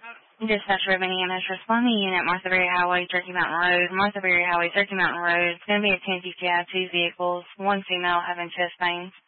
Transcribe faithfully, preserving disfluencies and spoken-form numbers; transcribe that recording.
Dispatch Ribbon E M S, respond to unit Martha Berry Highway, Turkey Mountain Road. Martha Berry Highway, Turkey Mountain Road. It's going to be a ten P P I, two vehicles, one female having chest pains.